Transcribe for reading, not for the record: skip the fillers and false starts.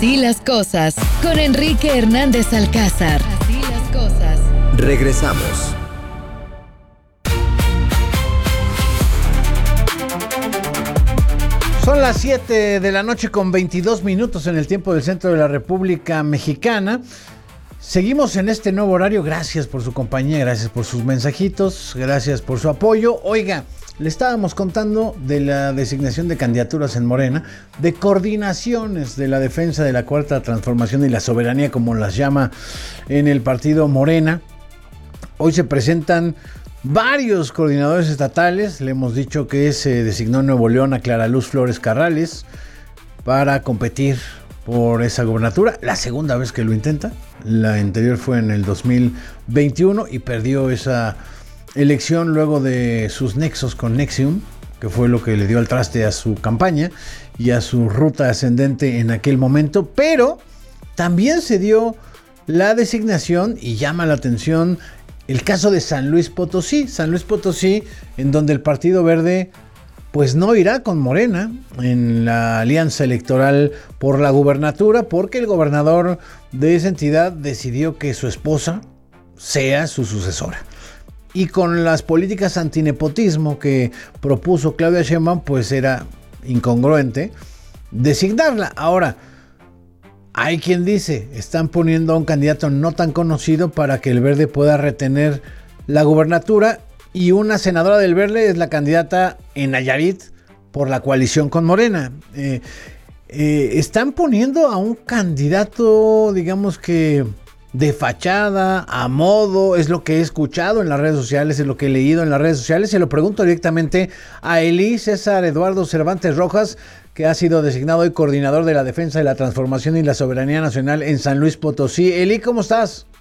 Así las cosas, con Enrique Hernández Alcázar. Así las cosas. Regresamos. Son las 7 de la noche con 22 minutos en el tiempo del centro de la República Mexicana. Seguimos en este nuevo horario. Gracias por su compañía, gracias por sus mensajitos, gracias por su apoyo. Oiga, le estábamos contando de la designación de candidaturas en Morena, de coordinaciones de la defensa de la Cuarta Transformación y la soberanía, como las llama en el partido Morena. Hoy se presentan varios coordinadores estatales. Le hemos dicho que se designó en Nuevo León a Clara Luz Flores Carrales para competir por esa gobernatura. La segunda vez que lo intenta. La anterior fue en el 2021 y perdió esa elección luego de sus nexos con Nexium, que fue lo que le dio al traste a su campaña y a su ruta ascendente en aquel momento. Pero también se dio la designación, y llama la atención, el caso de San Luis Potosí, en donde el Partido Verde pues no irá con Morena en la alianza electoral por la gubernatura, porque el gobernador de esa entidad decidió que su esposa sea su sucesora. Y con las políticas antinepotismo que propuso Claudia Sheinbaum, pues era incongruente designarla. Ahora, hay quien dice, están poniendo a un candidato no tan conocido para que el Verde pueda retener la gubernatura, y una senadora del Verde es la candidata en Nayarit por la coalición con Morena. Están poniendo a un candidato, digamos que de fachada, a modo, es lo que he escuchado en las redes sociales, es lo que he leído en las redes sociales. Se lo pregunto directamente a Elí César Eduardo Cervantes Rojas, que ha sido designado hoy coordinador de la defensa de la transformación y la soberanía nacional en San Luis Potosí. Elí, ¿cómo estás?